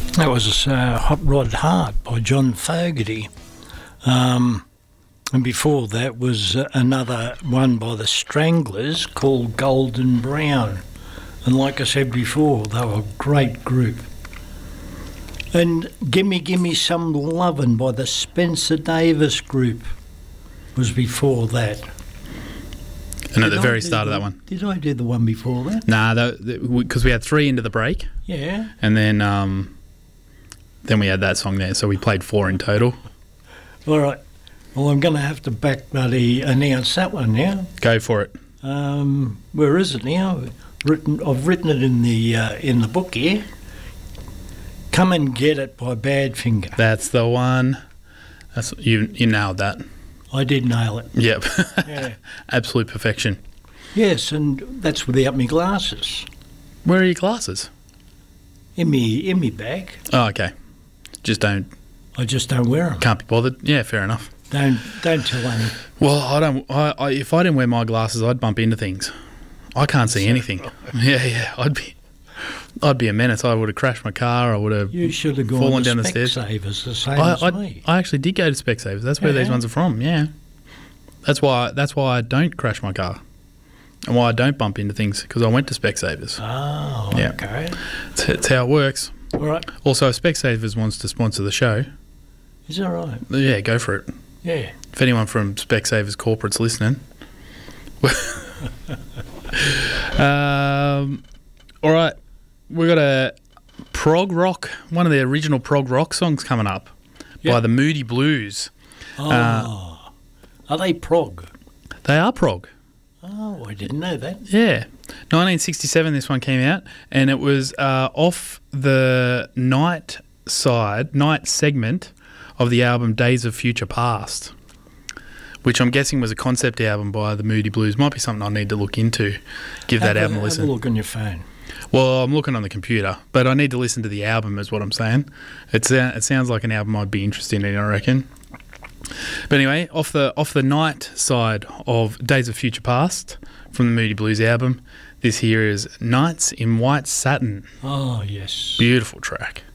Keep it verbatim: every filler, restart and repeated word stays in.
That was uh, Hot Rod Heart by John Fogerty. Um, and before that was uh, another one by the Stranglers called Golden Brown. And like I said before, they were a great group. And Gimme Gimme Some Lovin' by the Spencer Davis Group was before that. And at Did the I very do start the- of that one. Did I do the one before that? Nah, because we had three into the break, Yeah. and then um, then we had that song there, so we played four in total. All right. Well, I'm going to have to back bloody announce that one now. Go for it. Um, where is it now? Written, I've written it in the uh, in the book here. Come and Get It by Badfinger. That's the one. That's you. You nailed that. I did nail it. Yep. Yeah. Absolute perfection. Yes, and that's without me glasses. Where are your glasses? In me in me bag. Oh, okay. Just don't. I just don't wear them. Can't be bothered. Yeah, fair enough. Don't don't tell any. Well, I don't. I, I, if I didn't wear my glasses, I'd bump into things. I can't see anything. Yeah, yeah. I'd be. I'd be a menace. I would have crashed my car. I would have. You should have gone Fallen to down the stairs. Specsavers the same I, as I, me. I actually did go to Specsavers. That's where Yeah. these ones are from. Yeah, that's why. That's why I don't crash my car, and why I don't bump into things because I went to Specsavers. Oh, Yeah. okay. That's, that's how it works. All right. Also, if Specsavers wants to sponsor the show, Is that right? yeah, go for it. Yeah. If anyone from Specsavers corporate's listening. um, all right, we got a prog rock, one of the original prog rock songs coming up by Yeah. the Moody Blues. Oh. Uh, Are they prog? They are prog. Oh, I didn't know that. Yeah. nineteen sixty-seven this one came out, and it was uh, off the night side, night segment of the album Days of Future Past, which I'm guessing was a concept album by the Moody Blues. Might be something I need to look into, give that Have album a Have listen. a look on your phone. Well, I'm looking on the computer, but I need to listen to the album is what I'm saying. It's, uh, it sounds like an album I'd be interested in, I reckon. But anyway, off the off the night side of Days of Future Past from the Moody Blues album, this here is Nights in White Satin. Oh, yes. Beautiful track.